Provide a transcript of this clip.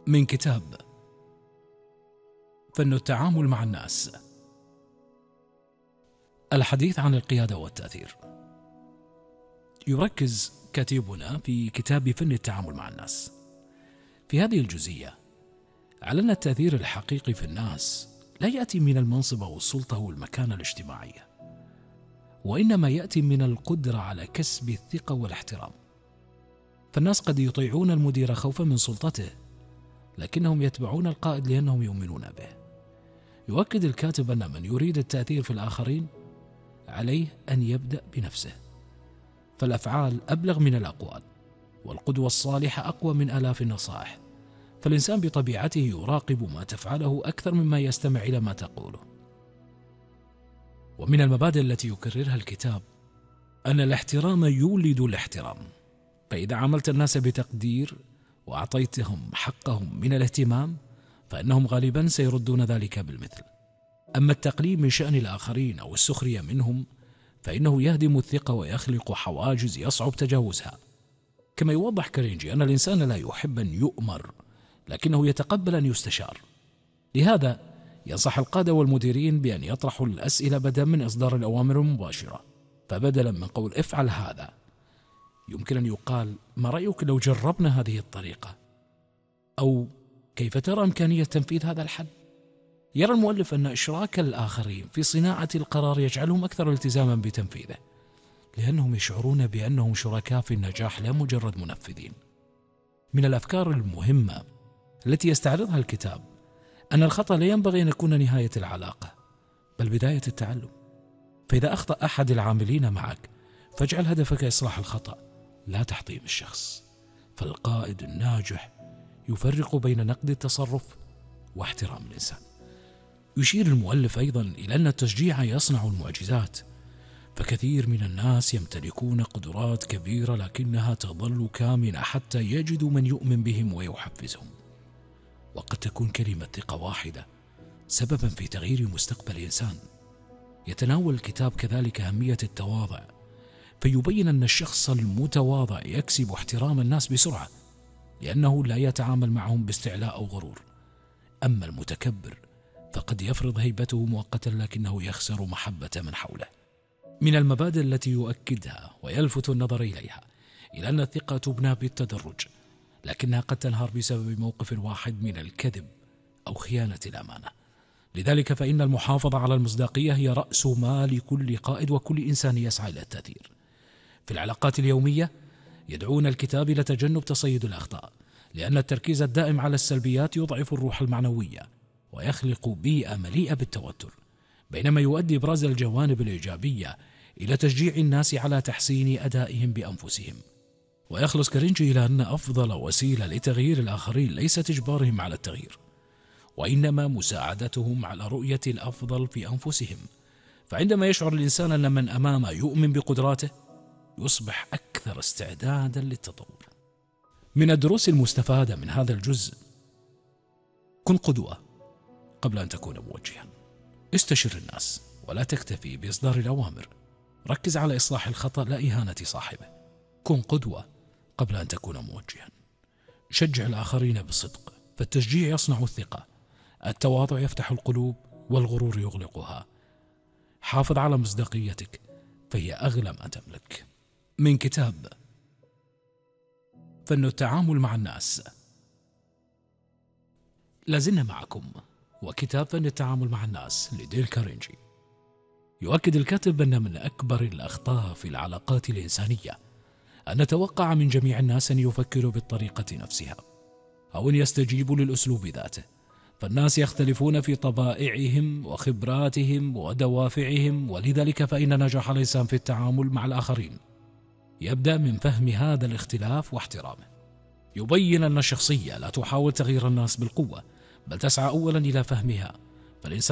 من كتاب فن التعامل مع الناس. الحديث عن القيادة والتأثير. يركز كاتبنا في كتاب فن التعامل مع الناس في هذه الجزئية على أن التأثير الحقيقي في الناس لا يأتي من المنصب أو السلطة أو المكانة الاجتماعية، وإنما يأتي من القدرة على كسب الثقة والاحترام. فالناس قد يطيعون المدير خوفا من سلطته، لكنهم يتبعون القائد لأنهم يؤمنون به. يؤكد الكاتب أن من يريد التأثير في الآخرين عليه أن يبدأ بنفسه، فالأفعال أبلغ من الأقوال، والقدوة الصالحة أقوى من آلاف النصائح. فالإنسان بطبيعته يراقب ما تفعله أكثر مما يستمع إلى ما تقوله. ومن المبادئ التي يكررها الكتاب أن الاحترام يولد الاحترام، فإذا عاملت الناس بتقدير وأعطيتهم حقهم من الاهتمام فإنهم غالبا سيردون ذلك بالمثل. أما التقليل من شأن الآخرين أو السخرية منهم فإنه يهدم الثقة ويخلق حواجز يصعب تجاوزها. كما يوضح كارنيجي أن الإنسان لا يحب أن يؤمر، لكنه يتقبل أن يستشار. لهذا ينصح القادة والمديرين بأن يطرحوا الأسئلة بدلا من إصدار الأوامر المباشرة. فبدلا من قول افعل هذا، يمكن أن يقال ما رأيك لو جربنا هذه الطريقة؟ أو كيف ترى إمكانية تنفيذ هذا الحل؟ يرى المؤلف أن إشراك الآخرين في صناعة القرار يجعلهم أكثر التزاما بتنفيذه، لأنهم يشعرون بأنهم شركاء في النجاح لا مجرد منفذين. من الأفكار المهمة التي يستعرضها الكتاب أن الخطأ لا ينبغي أن يكون نهاية العلاقة، بل بداية التعلم. فإذا أخطأ أحد العاملين معك فاجعل هدفك إصلاح الخطأ لا تحطيم الشخص. فالقائد الناجح يفرق بين نقد التصرف واحترام الإنسان. يشير المؤلف أيضا إلى أن التشجيع يصنع المعجزات، فكثير من الناس يمتلكون قدرات كبيرة لكنها تظل كامنة حتى يجدوا من يؤمن بهم ويحفزهم. وقد تكون كلمة ثقة واحدة سببا في تغيير مستقبل إنسان. يتناول الكتاب كذلك أهمية التواضع، فيبين أن الشخص المتواضع يكسب احترام الناس بسرعة، لأنه لا يتعامل معهم باستعلاء أو غرور. أما المتكبر فقد يفرض هيبته مؤقتا لكنه يخسر محبة من حوله. من المبادئ التي يؤكدها ويلفت النظر إليها إلى أن الثقة تبنى بالتدرج، لكنها قد تنهار بسبب موقف واحد من الكذب أو خيانة الأمانة. لذلك فإن المحافظة على المصداقية هي رأس مال كل قائد وكل إنسان يسعى إلى التأثير. في العلاقات اليومية يدعون الكتاب إلى تجنب تصيد الأخطاء، لأن التركيز الدائم على السلبيات يضعف الروح المعنوية ويخلق بيئة مليئة بالتوتر، بينما يؤدي إبراز الجوانب الإيجابية إلى تشجيع الناس على تحسين أدائهم بأنفسهم. ويخلص كارنيجي إلى أن أفضل وسيلة لتغيير الآخرين ليست إجبارهم على التغيير، وإنما مساعدتهم على رؤية الأفضل في أنفسهم. فعندما يشعر الإنسان أن من أمامه يؤمن بقدراته يصبح أكثر استعدادا للتطور. من الدروس المستفادة من هذا الجزء: كن قدوة قبل أن تكون موجها. استشر الناس ولا تكتفي بإصدار الأوامر. ركز على إصلاح الخطأ لا إهانة صاحبه. كن قدوة قبل أن تكون موجها. شجع الآخرين بصدق، فالتشجيع يصنع الثقة. التواضع يفتح القلوب والغرور يغلقها. حافظ على مصداقيتك فهي أغلى ما تملك. من كتاب فن التعامل مع الناس. لازلنا معكم وكتاب فن التعامل مع الناس لديل كارنيجي. يؤكد الكاتب أن من أكبر الأخطاء في العلاقات الإنسانية أن نتوقع من جميع الناس أن يفكروا بالطريقة نفسها أو أن يستجيبوا للأسلوب ذاته. فالناس يختلفون في طبائعهم وخبراتهم ودوافعهم، ولذلك فإن نجاح الإنسان في التعامل مع الآخرين يبدأ من فهم هذا الاختلاف واحترامه. يبين أن الشخصية لا تحاول تغيير الناس بالقوة، بل تسعى أولا إلى فهمها. فالإنسان